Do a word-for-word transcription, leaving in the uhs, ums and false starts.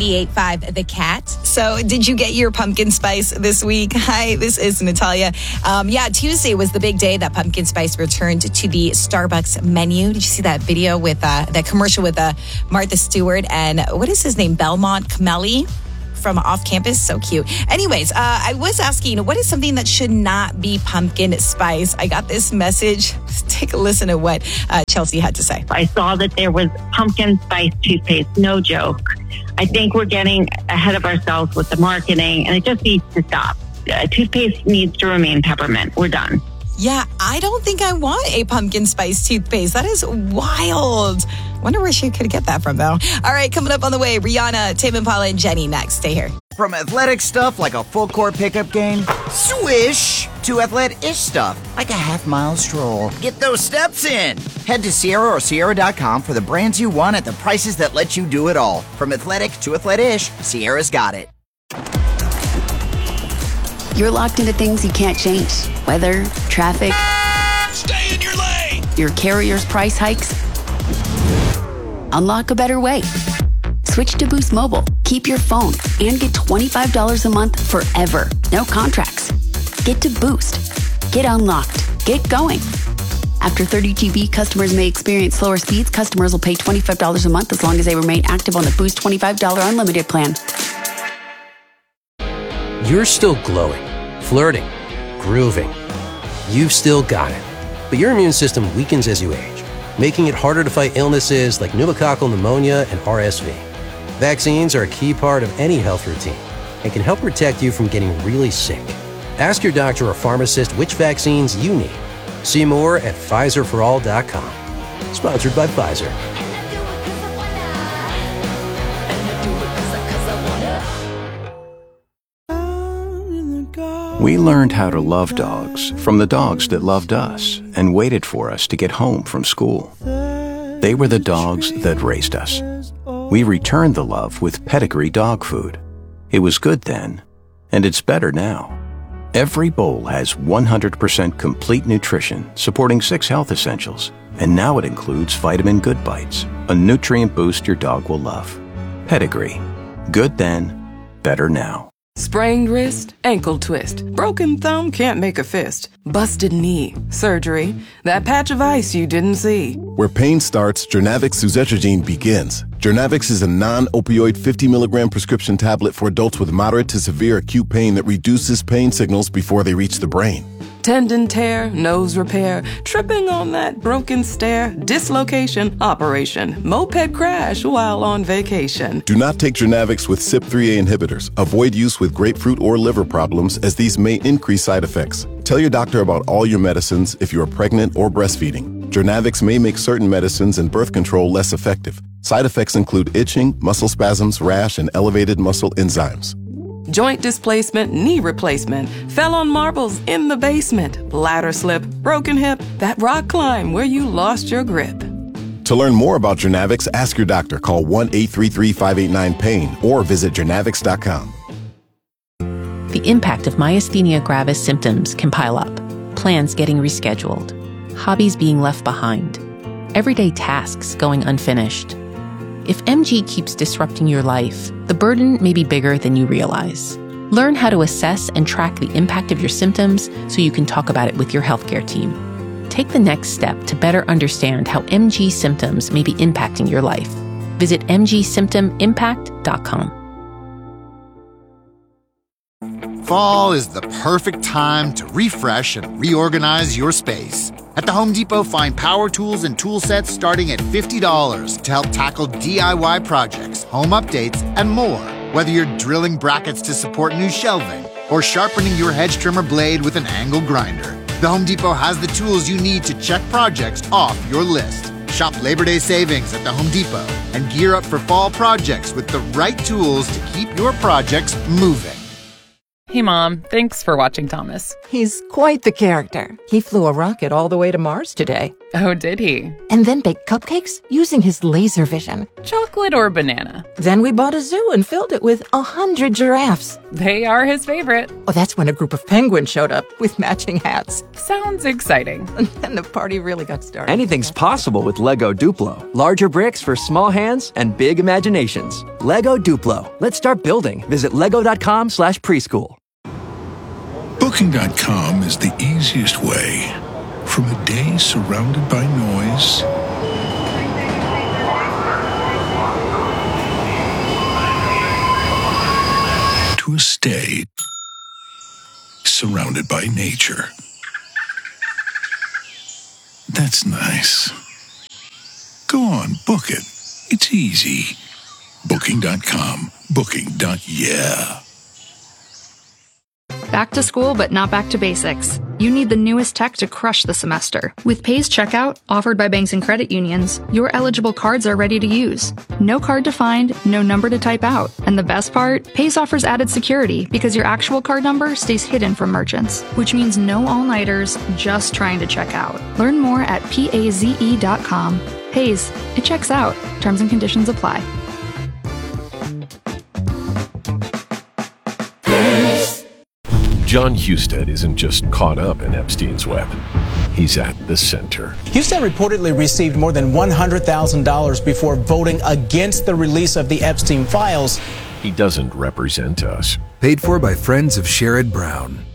ninety-eight point five The Cat. So did you get your pumpkin spice this week? Hi, this is Natalia. Um, yeah, Tuesday was the big day that pumpkin spice returned to the Starbucks menu. Did you see that video with uh, that commercial with uh, Martha Stewart and what is his name? Belmont Camelli from Off Campus. So cute. Anyways, uh, I was asking, what is something that should not be pumpkin spice? I got this message. Take a listen to what uh, Chelsea had to say. I saw that there was pumpkin spice toothpaste. No joke. I think we're getting ahead of ourselves with the marketing, and it just needs to stop. Uh, toothpaste needs to remain peppermint. We're done. Yeah, I don't think I want a pumpkin spice toothpaste. That is wild. Wonder where she could get that from, though. All right, coming up on the way, Rihanna, Tame Impala, and Jenny next. Stay here. From athletic stuff like a full court pickup game, swish, to athletic-ish stuff like a half mile stroll. Get those steps in. Head to Sierra or Sierra dot com for the brands you want at the prices that let you do it all. From athletic to athletic-ish, Sierra's got it. You're locked into things you can't change. Weather, traffic. Stay in your lane. Your carrier's price hikes. Unlock a better way. Switch to Boost Mobile. Keep your phone and get twenty-five dollars a month forever. No contracts. Get to Boost. Get unlocked. Get going. After thirty G B, customers may experience slower speeds. Customers will pay twenty-five dollars a month as long as they remain active on the Boost twenty-five dollars unlimited plan. You're still glowing, flirting, grooving. You've still got it. But your immune system weakens as you age, making it harder to fight illnesses like pneumococcal pneumonia and R S V. Vaccines are a key part of any health routine and can help protect you from getting really sick. Ask your doctor or pharmacist which vaccines you need. See more at Pfizer for all dot com. Sponsored by Pfizer. We learned how to love dogs from the dogs that loved us and waited for us to get home from school. They were the dogs that raised us. We returned the love with Pedigree dog food. It was good then, and it's better now. Every bowl has one hundred percent complete nutrition, supporting six health essentials, and now it includes Vitamin Good Bites, a nutrient boost your dog will love. Pedigree. Good then, better now. Sprained wrist, ankle twist, broken thumb, can't make a fist, busted knee, surgery, that patch of ice you didn't see. Where pain starts, Journavx suzetrigine begins. Journavx is a non-opioid fifty milligram prescription tablet for adults with moderate to severe acute pain that reduces pain signals before they reach the brain. Tendon tear, nose repair, tripping on that broken stair, dislocation, operation, moped crash while on vacation. Do not take Journavx with C Y P three A inhibitors. Avoid use with grapefruit or liver problems as these may increase side effects. Tell your doctor about all your medicines if you are pregnant or breastfeeding. Journavx may make certain medicines and birth control less effective. Side effects include itching, muscle spasms, rash, and elevated muscle enzymes. Joint displacement, knee replacement, fell on marbles in the basement, ladder slip, broken hip, that rock climb where you lost your grip. To learn more about Journavx, ask your doctor. Call one eight three three, five eight nine, pain or visit journavx dot com. The impact of myasthenia gravis symptoms can pile up. Plans getting rescheduled, hobbies being left behind, everyday tasks going unfinished. If M G keeps disrupting your life, the burden may be bigger than you realize. Learn how to assess and track the impact of your symptoms so you can talk about it with your healthcare team. Take the next step to better understand how M G symptoms may be impacting your life. Visit m g symptom impact dot com. Fall is the perfect time to refresh and reorganize your space. At the Home Depot, find power tools and tool sets starting at fifty dollars to help tackle D I Y projects, home updates, and more. Whether you're drilling brackets to support new shelving or sharpening your hedge trimmer blade with an angle grinder, the Home Depot has the tools you need to check projects off your list. Shop Labor Day savings at the Home Depot and gear up for fall projects with the right tools to keep your projects moving. Hey, Mom. Thanks for watching Thomas. He's quite the character. He flew a rocket all the way to Mars today. Oh, did he? And then baked cupcakes using his laser vision. Chocolate or banana? Then we bought a zoo and filled it with a hundred giraffes. They are his favorite. Oh, that's when a group of penguins showed up with matching hats. Sounds exciting. And then the party really got started. Anything's possible with Lego Duplo. Larger bricks for small hands and big imaginations. Lego Duplo. Let's start building. Visit lego.com slash preschool. Booking dot com is the easiest way. From a day surrounded by noise to a stay surrounded by nature. That's nice. Go on, book it. It's easy. Booking dot com. Booking. Yeah. Back to school, but not back to basics. You need the newest tech to crush the semester. With Pays Checkout, offered by banks and credit unions, your eligible cards are ready to use. No card to find, no number to type out. And the best part? Pays offers added security because your actual card number stays hidden from merchants, which means no all-nighters just trying to check out. Learn more at paze dot com. Pays, it checks out. Terms and conditions apply. John Husted isn't just caught up in Epstein's web. He's at the center. Husted reportedly received more than one hundred thousand dollars before voting against the release of the Epstein files. He doesn't represent us. Paid for by friends of Sherrod Brown.